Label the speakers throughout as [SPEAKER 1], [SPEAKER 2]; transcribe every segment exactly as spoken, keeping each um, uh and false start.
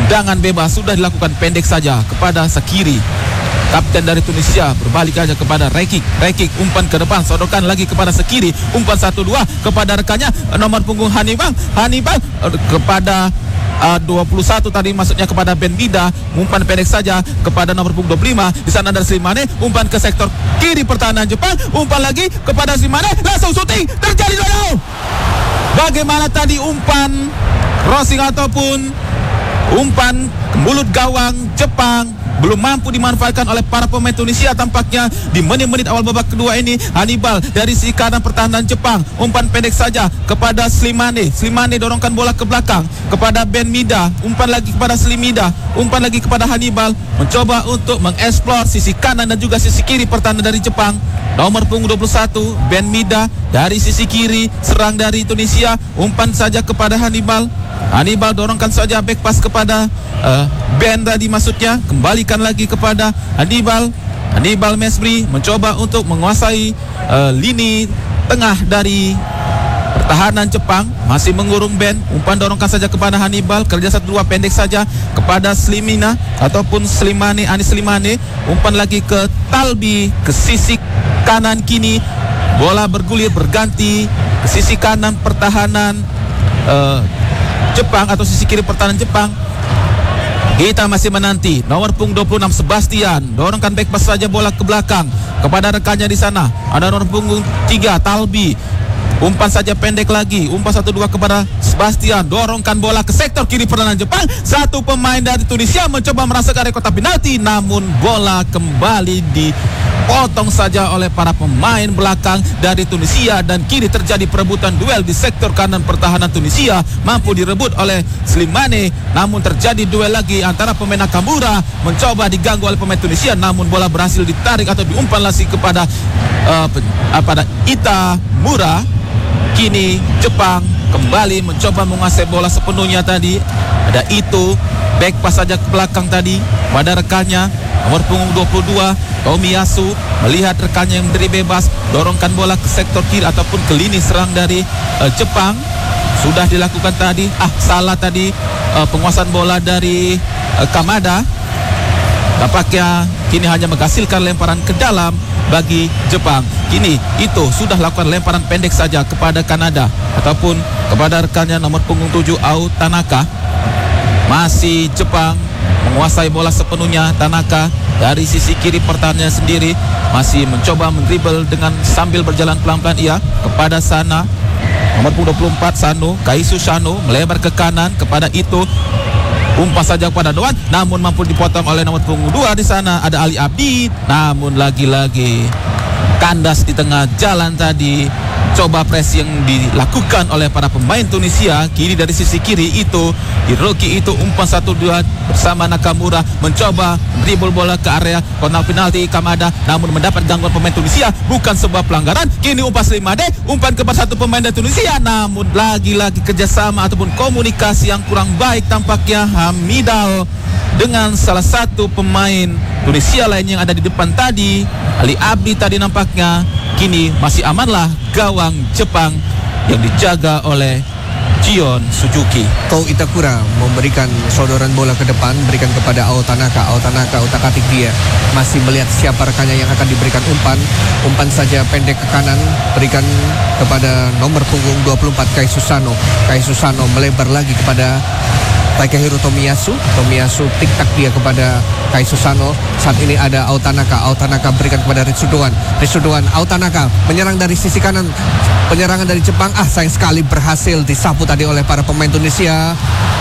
[SPEAKER 1] Tendangan bebas sudah dilakukan pendek saja kepada Sakiri. Kapten dari Tunisia berbalik aja kepada Rekik. Rekik umpan ke depan, sodorkan lagi kepada Sakiri. Umpan satu dua kepada rekannya nomor punggung Hannibal. Hannibal uh, kepada uh, dua puluh satu tadi, maksudnya kepada Ben Mida. Umpan pendek saja kepada nomor punggung dua puluh lima. Di sana ada Slimane. Umpan ke sektor kiri pertahanan Jepang. Umpan lagi kepada Slimane. Langsung syuting. Terjadi dua nol. Bagaimana tadi umpan crossing ataupun umpan ke mulut gawang Jepang belum mampu dimanfaatkan oleh para pemain Tunisia tampaknya di menit-menit awal babak kedua ini. Hannibal dari sisi kanan pertahanan Jepang, umpan pendek saja kepada Slimane. Slimane dorongkan bola ke belakang kepada Ben Mida. Umpan lagi kepada Slimida. Umpan lagi kepada Hannibal, mencoba untuk mengeksplor sisi kanan dan juga sisi kiri pertahanan dari Jepang. Nomor punggung dua puluh satu Ben Mida dari sisi kiri, serang dari Tunisia. Umpan saja kepada Hannibal. Hannibal dorongkan saja back pass kepada uh, Ben tadi, maksudnya kembalikan lagi kepada Hannibal. Hannibal Mesbri mencoba untuk menguasai uh, lini tengah dari pertahanan Jepang, masih mengurung Ben. Umpan dorongkan saja kepada Hannibal, kerja satu dua pendek saja kepada Slimina ataupun Slimane, Anis Slimane. Umpan lagi ke Talbi ke sisi kanan kini. Bola bergulir berganti ke sisi kanan pertahanan uh, Jepang atau sisi kiri pertahanan Jepang. Kita masih menanti nomor punggung dua puluh enam Sebastian dorongkan back pass saja bola ke belakang kepada rekannya di sana. Ada nomor punggung tiga Talbi. Umpan saja pendek lagi. Umpan satu dua kepada Sebastian. Dorongkan bola ke sektor kiri pertahanan Jepang. Satu pemain dari Tunisia mencoba merasakan kotak penalti, namun bola kembali dipotong saja oleh para pemain belakang dari Tunisia dan kini terjadi perebutan duel di sektor kanan pertahanan Tunisia. Mampu direbut oleh Slimane, namun terjadi duel lagi antara pemain Nakamura. Mencoba diganggu oleh pemain Tunisia, namun bola berhasil ditarik atau diumpan lagi kepada uh, pada Ita Mura. Kini Jepang kembali mencoba menguasai bola sepenuhnya tadi. Ada itu back pass saja ke belakang tadi pada rekannya nomor punggung dua puluh dua Tomiyasu. Melihat rekannya yang berdiri bebas, dorongkan bola ke sektor kiri ataupun ke lini serang dari uh, Jepang. Sudah dilakukan tadi. Ah, salah tadi uh, penguasaan bola dari uh, Kamada. Tampaknya kini hanya menghasilkan lemparan ke dalam bagi Jepang. Kini itu sudah lakukan lemparan pendek saja kepada Kanada ataupun kepada rekannya nomor punggung tujuh Ao Tanaka. Masih Jepang menguasai bola sepenuhnya. Tanaka dari sisi kiri pertahanannya sendiri masih mencoba mendribble dengan sambil berjalan pelan-pelan ia kepada sana. Nomor punggung dua puluh empat Sano, Kaisu Sano melebar ke kanan kepada itu. Umpan saja kepada Doan, namun mampu dipotong oleh nomor punggung dua di sana. Ada Ali Abdi, namun lagi-lagi kandas di tengah jalan tadi. Coba press yang dilakukan oleh para pemain Tunisia. Kini dari sisi kiri itu Hiroki itu umpan satu dua bersama Nakamura mencoba dribble bola ke area kotak penalti Kamada, namun mendapat gangguan pemain Tunisia. Bukan sebuah pelanggaran. Kini umpan Slimane, umpan kepada satu pemain dari Tunisia, namun lagi-lagi kerjasama ataupun komunikasi yang kurang baik tampaknya Hamidal dengan salah satu pemain Tunisia lain yang ada di depan tadi, Ali Abdi tadi. Nampaknya kini masih amanlah gawang Jepang yang dijaga oleh Jion Suzuki.
[SPEAKER 2] Ko Itakura memberikan sodoran bola ke depan, berikan kepada Ao Tanaka. Ao Tanaka utak-atik dia masih melihat siapa rekannya yang akan diberikan umpan. Umpan saja pendek ke kanan, berikan kepada nomor punggung dua puluh empat Kai Susano. Kai Susano melebar lagi kepada Takehiro Tomiyasu. Tomiyasu tik-tak dia kepada Kai Susano. Saat ini ada Ao Tanaka. Ao Tanaka berikan kepada Ritsudoan. Ritsudoan, Ao Tanaka menyerang dari sisi kanan. Penyerangan dari Jepang, ah sayang sekali berhasil disapu tadi oleh para pemain Tunisia.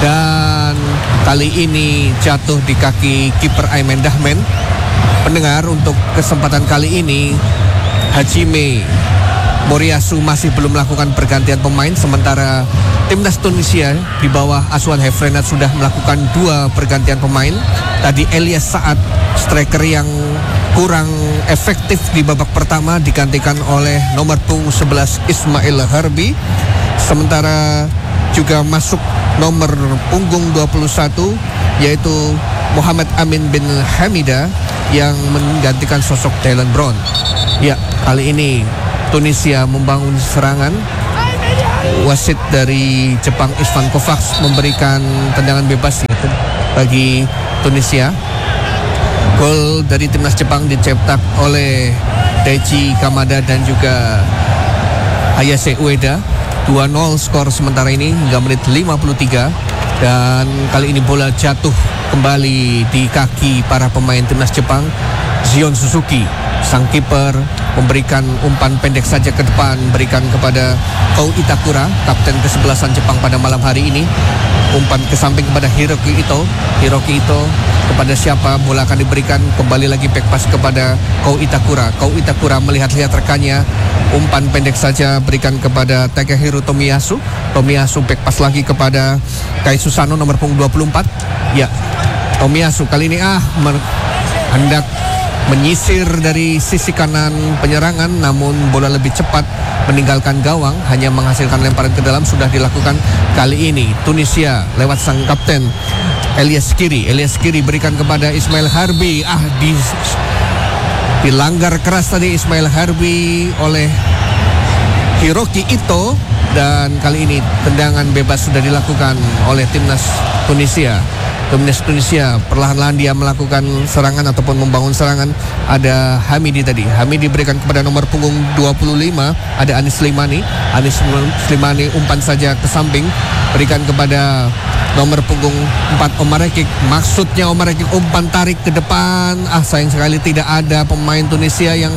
[SPEAKER 2] Dan kali ini jatuh di kaki kiper Aimen Dahmen. Pendengar, untuk kesempatan kali ini Hajime Moriyasu masih belum melakukan pergantian pemain, sementara timnas Tunisia di bawah asuhan Hefrenat sudah melakukan dua pergantian pemain. Tadi Elias Saad, striker yang kurang efektif di babak pertama, digantikan oleh nomor punggung sebelas Ismail Harbi. Sementara juga masuk nomor punggung dua puluh satu yaitu Muhammad Amin bin Hamida yang menggantikan sosok Dylan Brown. Ya, kali ini Tunisia membangun serangan. Wasit dari Jepang Isvan Kovacs memberikan tendangan bebas ya. bagi Tunisia. Gol dari timnas Jepang dicetak oleh Daichi Kamada dan juga Ayase Ueda. dua nol skor sementara ini hingga menit lima puluh tiga. Dan kali ini bola jatuh kembali di kaki para pemain timnas Jepang. Zion Suzuki, sang kiper, memberikan umpan pendek saja ke depan, berikan kepada Kou Itakura, kapten kesebelasan Jepang pada malam hari ini. Umpan ke samping kepada Hiroki Ito. Hiroki Ito kepada siapa bola akan diberikan, kembali lagi back pass kepada Kou Itakura. Kou Itakura melihat-lihat rekannya, umpan pendek saja berikan kepada Takehiro Tomiyasu. Tomiyasu back pass lagi kepada Kai Susano nomor punggung dua puluh empat. Ya, Tomiyasu kali ini ah mer- hendak menyisir dari sisi kanan penyerangan, namun bola lebih cepat meninggalkan gawang, hanya menghasilkan lemparan ke dalam. Sudah dilakukan kali ini Tunisia lewat sang kapten Elias Kiri. Elias Kiri berikan kepada Ismail Harbi. Ah, di, dilanggar keras tadi Ismail Harbi oleh Hiroki Ito. Dan kali ini tendangan bebas sudah dilakukan oleh timnas Tunisia. Timnas Tunisia perlahan-lahan dia melakukan serangan ataupun membangun serangan. Ada Hamidi tadi. Hamidi berikan kepada nomor punggung dua puluh lima. Ada Anis Slimani. Anis Slimani umpan saja ke samping, berikan kepada nomor punggung empat Omar Rekik. Maksudnya Omar Rekik umpan tarik ke depan. Ah, sayang sekali tidak ada pemain Tunisia yang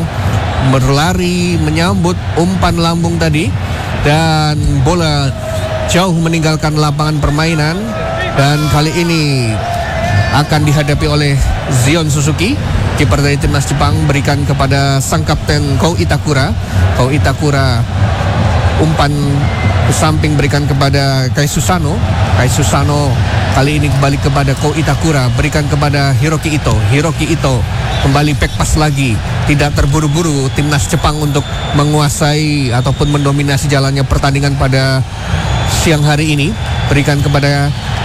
[SPEAKER 2] berlari menyambut umpan lambung tadi. Dan bola jauh meninggalkan lapangan permainan. Dan kali ini akan dihadapi oleh Zion Suzuki, kiper dari timnas Jepang, berikan kepada sang kapten Kou Itakura. Kou Itakura umpan ke samping berikan kepada Kai Susano. Kai Susano kali ini kembali kepada Kou Itakura, berikan kepada Hiroki Ito. Hiroki Ito kembali back pass lagi. Tidak terburu-buru timnas Jepang untuk menguasai ataupun mendominasi jalannya pertandingan pada siang hari ini. Berikan kepada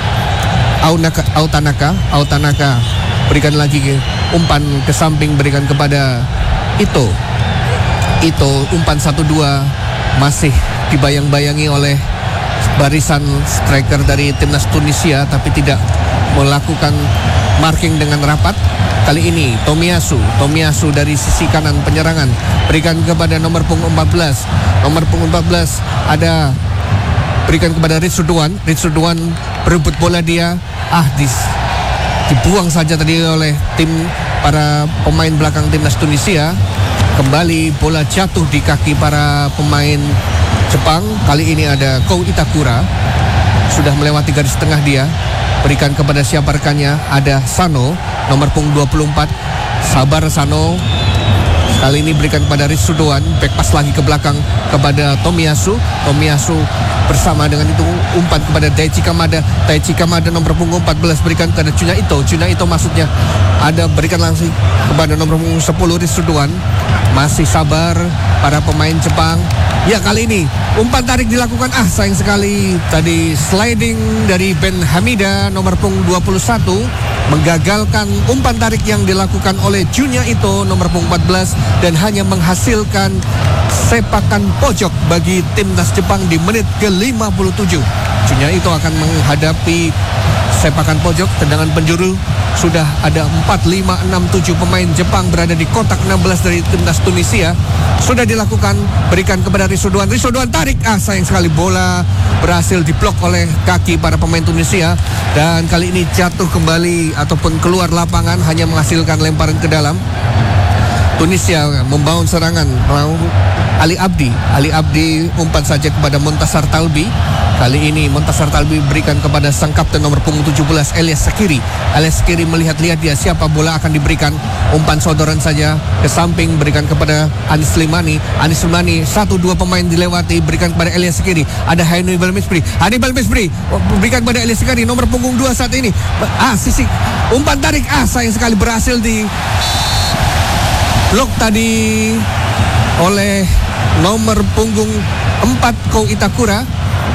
[SPEAKER 2] Aunaka, Autanaka. Autanaka berikan lagi umpan ke samping, berikan kepada Ito. Ito umpan satu dua masih dibayang-bayangi oleh barisan striker dari timnas Tunisia, tapi tidak melakukan marking dengan rapat. Kali ini Tomiyasu, Tomiyasu dari sisi kanan penyerangan, berikan kepada nomor punggung empat belas. Nomor punggung empat belas ada berikan kepada Ritsuduan. Ritsuduan berebut bola dia. Ah, dis, dibuang saja tadi oleh tim para pemain belakang timnas Tunisia. Kembali bola jatuh di kaki para pemain Jepang. Kali ini ada Kou Itakura, sudah melewati garis tengah dia. Berikan kepada siapa rekannya, ada Sano, nomor punggung dua puluh empat. Sabar Sano. Kali ini berikan kepada Ritsudoan, back pass lagi ke belakang kepada Tomiyasu. Tomiyasu bersama dengan itu umpan kepada Daichi Kamada. Daichi Kamada nomor punggung empat belas berikan kepada Chunya Ito. Chunya Ito maksudnya ada berikan langsung kepada nomor punggung sepuluh Ritsudoan. Masih sabar para pemain Jepang. Ya, kali ini umpan tarik dilakukan. Ah, sayang sekali tadi sliding dari Ben Hamida nomor punggung dua puluh satu menggagalkan umpan tarik yang dilakukan oleh Chunya Ito nomor punggung empat belas dan hanya menghasilkan sepakan pojok bagi timnas Jepang di menit ke lima puluh tujuh. Chunya Ito akan menghadapi sepakan pojok, tendangan penjuru. Sudah ada empat, lima, enam, tujuh pemain Jepang berada di kotak enam belas dari timnas Tunisia. Sudah dilakukan, berikan kepada Ritsudoan. Ritsudoan tarik, ah sayang sekali bola berhasil diblok oleh kaki para pemain Tunisia. Dan kali ini jatuh kembali ataupun keluar lapangan, hanya menghasilkan lemparan ke dalam. Tunisia membangun serangan. Ali Abdi, Ali Abdi umpan saja kepada Montasar Talbi. Kali ini Montasar Talbi berikan kepada sang kapten nomor punggung tujuh belas Elias Sakiri. Elias Sakiri melihat-lihat dia siapa bola akan diberikan. Umpan sodoran saja ke samping, berikan kepada Anis Slimani. Anis Slimani, satu dua pemain dilewati, berikan kepada Elias Sakiri. Ada Hannibal Mesbri. Hannibal Mesbri berikan kepada Elias Sakiri nomor punggung dua saat ini. Ah, sisi umpan tarik, ah sayang sekali berhasil di blok tadi oleh nomor punggung empat Kou Itakura.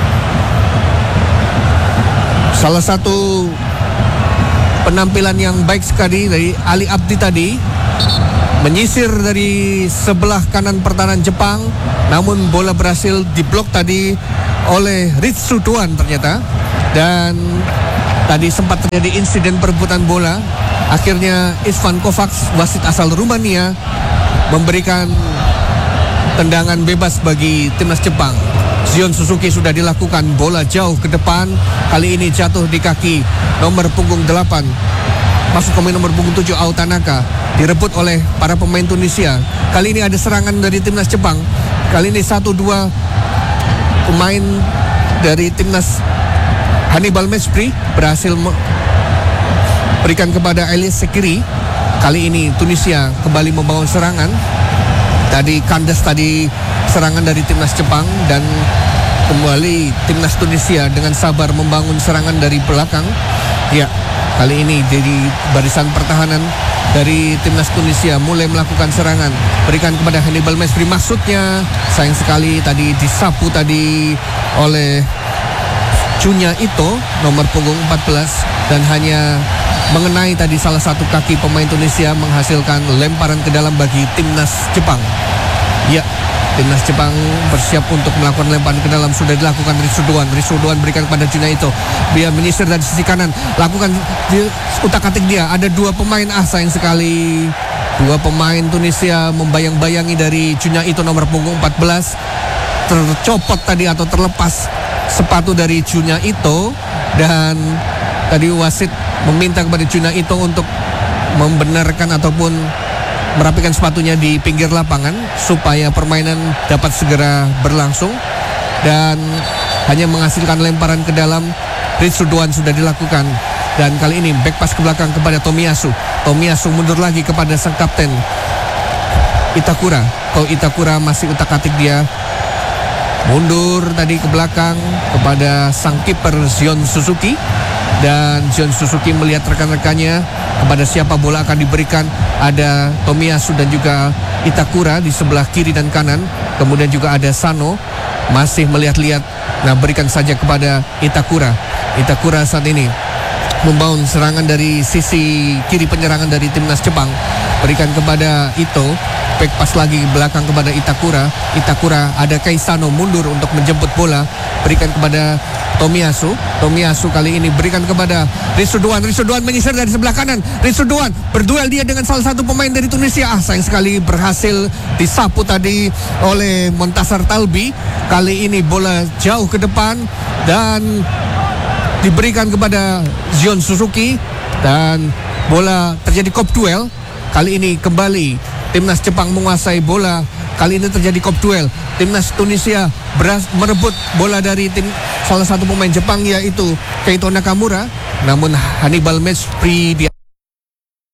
[SPEAKER 2] Salah satu penampilan yang baik sekali dari Ali Abdi tadi, menyisir dari sebelah kanan pertahanan Jepang, namun bola berhasil diblok tadi oleh Ritsudoan ternyata. Dan tadi sempat terjadi insiden perebutan bola. Akhirnya Istvan Kovacs, wasit asal Rumania, memberikan tendangan bebas bagi timnas Jepang. Zion Suzuki sudah dilakukan, bola jauh ke depan. Kali ini jatuh di kaki nomor punggung delapan. Masuk ke nomor punggung tujuh, Ao Tanaka. Direbut oleh para pemain Tunisia. Kali ini ada serangan dari timnas Jepang. Kali ini satu dua pemain dari timnas Hannibal Mejbri berhasil berikan kepada Elias Sekiri. Kali ini Tunisia kembali membangun serangan. Tadi kandas tadi serangan dari timnas Jepang, dan kembali timnas Tunisia dengan sabar membangun serangan dari belakang. Ya, kali ini dari barisan pertahanan dari timnas Tunisia mulai melakukan serangan. Berikan kepada Hannibal Mejbri, maksudnya sayang sekali tadi disapu tadi oleh Junya Ito nomor punggung empat belas, dan hanya mengenai tadi salah satu kaki pemain Tunisia, menghasilkan lemparan ke dalam bagi timnas Jepang. Ya, timnas Jepang bersiap untuk melakukan lemparan ke dalam. Sudah dilakukan Risuduan. Risuduan berikan kepada Junya Ito. Dia menyisir dari sisi kanan, lakukan utak-atik dia. Ada dua pemain, ah sayang sekali. Dua pemain Tunisia membayang-bayangi dari Junya Ito nomor punggung empat belas. Tercopot tadi atau terlepas sepatu dari Junya Ito, dan tadi wasit meminta kepada Junya Ito untuk membenarkan ataupun merapikan sepatunya di pinggir lapangan supaya permainan dapat segera berlangsung, dan hanya menghasilkan lemparan ke dalam. Risuduan sudah dilakukan, dan kali ini back pass ke belakang kepada Tomiyasu. Tomiyasu mundur lagi kepada sang kapten Itakura. Ko Itakura masih utak-atik dia. Mundur tadi ke belakang kepada sang kiper Zion Suzuki, dan Zion Suzuki melihat rekan-rekannya kepada siapa bola akan diberikan. Ada Tomiyasu dan juga Itakura di sebelah kiri dan kanan. Kemudian juga ada Sano masih melihat-lihat. Nah, berikan saja kepada Itakura. Itakura saat ini membangun serangan dari sisi kiri penyerangan dari timnas Jepang. Berikan kepada Ito. Back pass lagi belakang kepada Itakura. Itakura, ada Kaisano mundur untuk menjemput bola. Berikan kepada Tomiyasu. Tomiyasu kali ini berikan kepada Risuduan. Risuduan menyisir dari sebelah kanan. Risuduan berduel dia dengan salah satu pemain dari Tunisia. Ah, sayang sekali berhasil disapu tadi oleh Montasar Talbi. Kali ini bola jauh ke depan dan diberikan kepada Zion Suzuki, dan bola terjadi kop duel. Kali ini kembali timnas Jepang menguasai bola. Kali ini terjadi kop duel. Timnas Tunisia beras, merebut bola dari tim salah satu pemain Jepang, yaitu Keito Nakamura. Namun Hannibal Mejbri di